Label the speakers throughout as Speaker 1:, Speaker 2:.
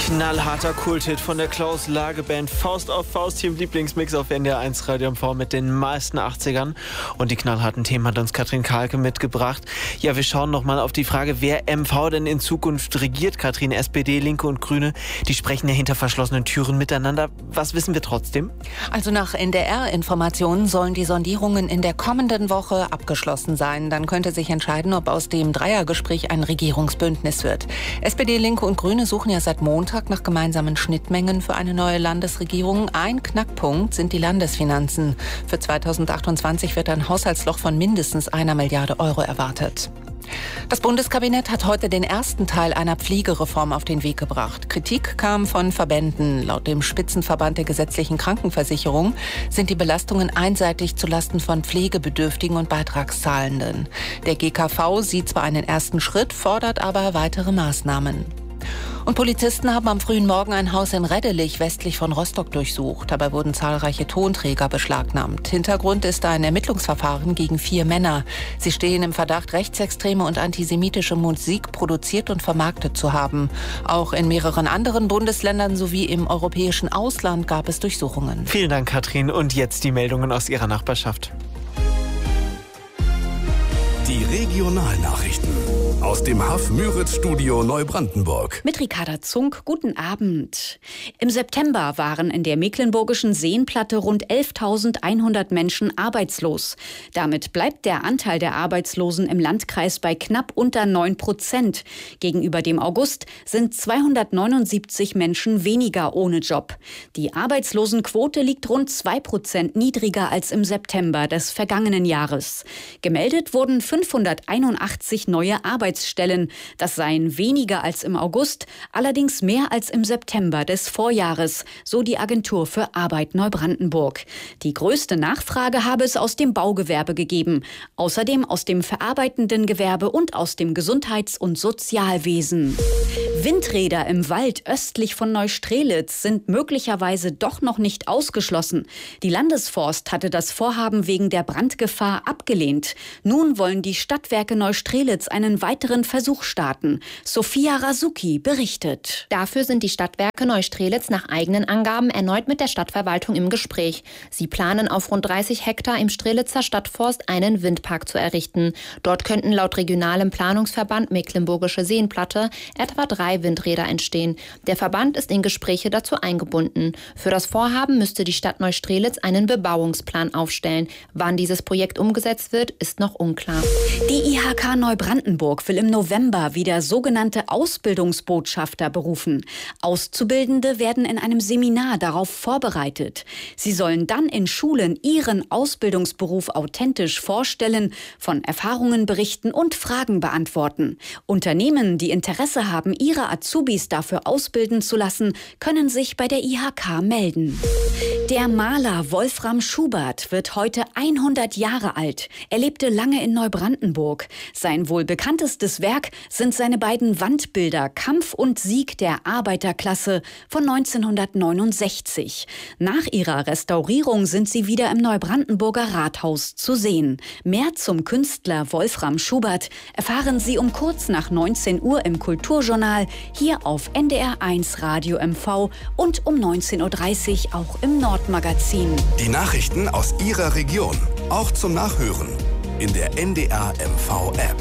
Speaker 1: Knallharter Kulthit von der Klaus-Lage-Band Faust auf Faust hier im Lieblingsmix auf NDR 1 Radio MV mit den meisten 80ern. Und die knallharten Themen hat uns Katrin Kahlke mitgebracht. Ja, wir schauen nochmal auf die Frage, wer MV denn in Zukunft regiert. Katrin, SPD, Linke und Grüne, die sprechen ja hinter verschlossenen Türen miteinander. Was wissen wir trotzdem?
Speaker 2: Also nach NDR-Informationen sollen die Sondierungen in der kommenden Woche abgeschlossen sein. Dann könnte sich entscheiden, ob aus dem Dreiergespräch ein Regierungsbündnis wird. SPD, Linke und Grüne suchen ja seit Montag nach gemeinsamen Schnittmengen für eine neue Landesregierung. Ein Knackpunkt sind die Landesfinanzen. Für 2028 wird ein Haushaltsloch von mindestens 1 Milliarde Euro erwartet. Das Bundeskabinett hat heute den ersten Teil einer Pflegereform auf den Weg gebracht. Kritik kam von Verbänden. Laut dem Spitzenverband der gesetzlichen Krankenversicherung sind die Belastungen einseitig zulasten von Pflegebedürftigen und Beitragszahlenden. Der GKV sieht zwar einen ersten Schritt, fordert aber weitere Maßnahmen. Und Polizisten haben am frühen Morgen ein Haus in Reddelich westlich von Rostock durchsucht. Dabei wurden zahlreiche Tonträger beschlagnahmt. Hintergrund ist ein Ermittlungsverfahren gegen 4 Männer. Sie stehen im Verdacht, rechtsextreme und antisemitische Musik produziert und vermarktet zu haben. Auch in mehreren anderen Bundesländern sowie im europäischen Ausland gab es Durchsuchungen.
Speaker 1: Vielen Dank, Katrin. Und jetzt die Meldungen aus Ihrer Nachbarschaft.
Speaker 3: Die Regionalnachrichten aus dem Haff-Müritz-Studio Neubrandenburg.
Speaker 4: Mit Ricarda Zunk, guten Abend. Im September waren in der mecklenburgischen Seenplatte rund 11.100 Menschen arbeitslos. Damit bleibt der Anteil der Arbeitslosen im Landkreis bei knapp unter 9%. Gegenüber dem August sind 279 Menschen weniger ohne Job. Die Arbeitslosenquote liegt rund 2% niedriger als im September des vergangenen Jahres. Gemeldet wurden 581 neue Arbeitsstellen. Das seien weniger als im August, allerdings mehr als im September des Vorjahres, so die Agentur für Arbeit Neubrandenburg. Die größte Nachfrage habe es aus dem Baugewerbe gegeben, außerdem aus dem verarbeitenden Gewerbe und aus dem Gesundheits- und Sozialwesen. Windräder im Wald östlich von Neustrelitz sind möglicherweise doch noch nicht ausgeschlossen. Die Landesforst hatte das Vorhaben wegen der Brandgefahr abgelehnt. Nun wollen die Stadtwerke Neustrelitz einen weiteren Versuch starten. Sophia Rasuki berichtet.
Speaker 5: Dafür sind die Stadtwerke Neustrelitz nach eigenen Angaben erneut mit der Stadtverwaltung im Gespräch. Sie planen auf rund 30 Hektar im Strelitzer Stadtforst einen Windpark zu errichten. Dort könnten laut regionalem Planungsverband Mecklenburgische Seenplatte etwa 3 Windräder entstehen. Der Verband ist in Gespräche dazu eingebunden. Für das Vorhaben müsste die Stadt Neustrelitz einen Bebauungsplan aufstellen. Wann dieses Projekt umgesetzt wird, ist noch unklar.
Speaker 4: Die IHK Neubrandenburg will im November wieder sogenannte Ausbildungsbotschafter berufen. Auszubildende werden in einem Seminar darauf vorbereitet. Sie sollen dann in Schulen ihren Ausbildungsberuf authentisch vorstellen, von Erfahrungen berichten und Fragen beantworten. Unternehmen, die Interesse haben, ihre Azubis dafür ausbilden zu lassen, können sich bei der IHK melden. Der Maler Wolfram Schubert wird heute 100 Jahre alt. Er lebte lange in Neubrandenburg. Sein wohl bekanntestes Werk sind seine beiden Wandbilder Kampf und Sieg der Arbeiterklasse von 1969. Nach ihrer Restaurierung sind sie wieder im Neubrandenburger Rathaus zu sehen. Mehr zum Künstler Wolfram Schubert erfahren Sie um kurz nach 19 Uhr im Kulturjournal hier auf NDR 1 Radio MV und um 19.30 Uhr auch im Nordmagazin.
Speaker 3: Die Nachrichten aus Ihrer Region, auch zum Nachhören in der NDR MV App.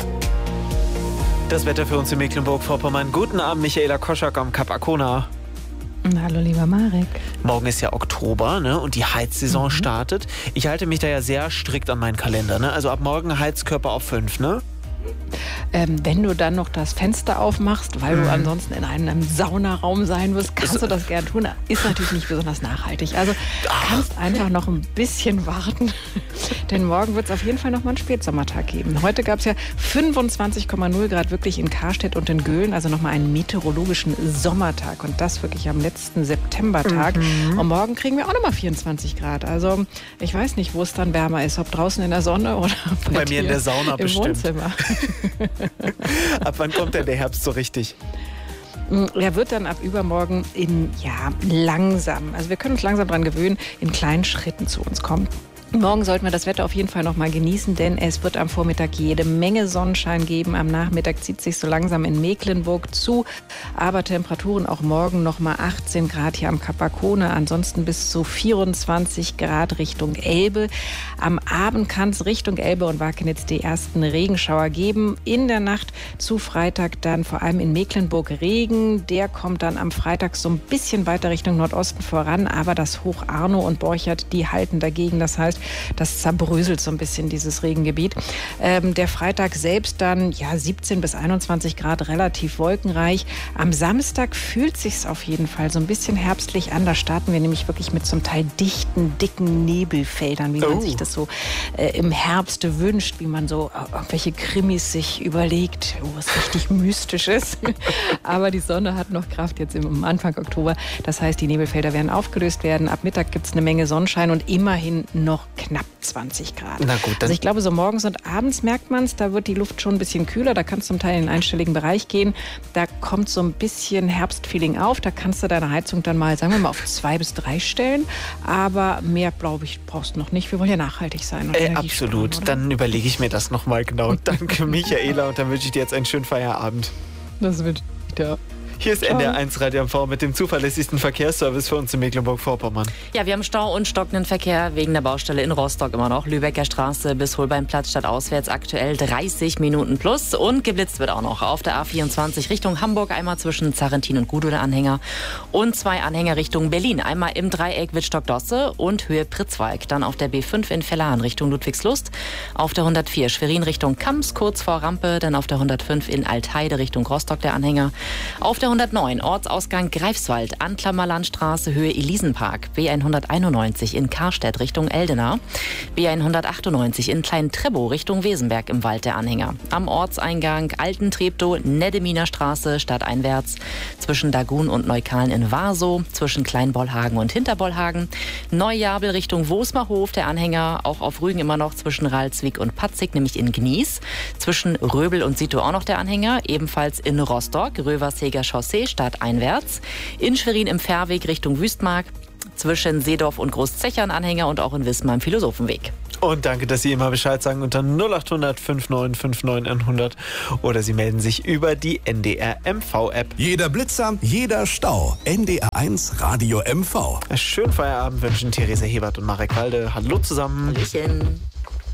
Speaker 1: Das Wetter für uns in Mecklenburg-Vorpommern. Guten Abend, Michaela Koschak am Kap Arkona.
Speaker 6: Hallo, lieber Marek.
Speaker 1: Morgen ist ja Oktober, ne? Und die Heizsaison startet. Ich halte mich da ja sehr strikt an meinen Kalender, ne? Also ab morgen Heizkörper auf 5, ne?
Speaker 6: Wenn du dann noch das Fenster aufmachst, weil du ansonsten in einem Saunaraum sein wirst, kannst du das gern tun. Ist natürlich nicht besonders nachhaltig. Also kannst einfach noch ein bisschen warten, denn morgen wird es auf jeden Fall noch mal einen Spätsommertag geben. Heute gab es ja 25,0 Grad wirklich in Karstedt und in Göhlen, also noch mal einen meteorologischen Sommertag und das wirklich am letzten Septembertag. Und morgen kriegen wir auch noch mal 24 Grad. Also ich weiß nicht, wo es dann wärmer ist, ob draußen in der Sonne oder
Speaker 1: bei mir in der Sauna
Speaker 6: im
Speaker 1: bestimmt.
Speaker 6: Wohnzimmer.
Speaker 1: Ab wann kommt denn der Herbst so richtig?
Speaker 6: Er wird dann ab übermorgen langsam, also wir können uns langsam dran gewöhnen, in kleinen Schritten zu uns kommen. Morgen sollten wir das Wetter auf jeden Fall noch mal genießen, denn es wird am Vormittag jede Menge Sonnenschein geben. Am Nachmittag zieht sich so langsam in Mecklenburg zu. Aber Temperaturen auch morgen noch mal 18 Grad hier am Kap Arkona. Ansonsten bis zu 24 Grad Richtung Elbe. Am Abend kann es Richtung Elbe und Wakenitz die ersten Regenschauer geben. In der Nacht zu Freitag dann vor allem in Mecklenburg Regen. Der kommt dann am Freitag so ein bisschen weiter Richtung Nordosten voran. Aber das Hoch Arno und Borchert, die halten dagegen. Das heißt, das zerbröselt so ein bisschen, dieses Regengebiet. Der Freitag selbst dann 17 bis 21 Grad, relativ wolkenreich. Am Samstag fühlt sich's auf jeden Fall so ein bisschen herbstlich an. Da starten wir nämlich wirklich mit zum Teil dichten, dicken Nebelfeldern, wie man sich das so im Herbst wünscht, wie man so irgendwelche Krimis sich überlegt, was richtig mystisch ist. Aber die Sonne hat noch Kraft jetzt am Anfang Oktober. Das heißt, die Nebelfelder werden aufgelöst werden. Ab Mittag gibt's eine Menge Sonnenschein und immerhin noch knapp 20 Grad.
Speaker 1: Na gut, dann
Speaker 6: also ich glaube, so morgens und abends merkt man es, da wird die Luft schon ein bisschen kühler, da kannst du zum Teil in den einstelligen Bereich gehen, da kommt so ein bisschen Herbstfeeling auf, da kannst du deine Heizung dann mal, sagen wir mal, auf 2 bis 3 stellen, aber mehr, glaube ich, brauchst du noch nicht, wir wollen ja nachhaltig sein.
Speaker 1: Absolut, sparen, dann überlege ich mir das nochmal genau. Danke Michaela und dann wünsche ich dir jetzt einen schönen Feierabend.
Speaker 6: Das wünsche ich dir.
Speaker 1: Hier ist NDR1 Radio MV mit dem zuverlässigsten Verkehrsservice für uns in Mecklenburg-Vorpommern.
Speaker 7: Ja, wir haben Stau und stockenden Verkehr wegen der Baustelle in Rostock immer noch. Lübecker Straße bis Holbeinplatz stadtauswärts aktuell 30 Minuten plus. Und geblitzt wird auch noch auf der A24 Richtung Hamburg, einmal zwischen Zarrentin und Gudow der Anhänger. Und 2 Anhänger Richtung Berlin, einmal im Dreieck Wittstock-Dosse und Höhe Pritzwalk. Dann auf der B5 in Vellahren Richtung Ludwigslust. Auf der 104 Schwerin Richtung Kams, kurz vor Rampe. Dann auf der 105 in Altheide Richtung Rostock der Anhänger. Auf der 109 Ortsausgang Greifswald, Antlammer Landstraße, Höhe Elisenpark, B191 in Karstedt Richtung Eldena, B198 in Klein-Trebow Richtung Wesenberg im Wald der Anhänger. Am Ortseingang Alten-Treptow, Nedeminer Straße stadteinwärts, zwischen Dagun und Neukalen in Warsow, zwischen Kleinbollhagen und Hinterbollhagen, Neujabel Richtung Wosmerhof der Anhänger, auch auf Rügen immer noch zwischen Ralswiek und Patzig, nämlich in Gnies, zwischen Röbel und Sito auch noch der Anhänger, ebenfalls in Rostock, Röversheger Chaussee stadteinwärts, in Schwerin im Fährweg Richtung Wüstmark, zwischen Seedorf und Großzechern Anhänger und auch in Wismar im Philosophenweg.
Speaker 1: Und danke, dass Sie immer Bescheid sagen unter 0800 59 59 100 oder Sie melden sich über die NDR MV-App.
Speaker 3: Jeder Blitzer, jeder Stau. NDR1 Radio MV.
Speaker 1: Schönen Feierabend wünschen Theresa Hebert und Marek Walde. Hallo zusammen.
Speaker 7: Hallöchen.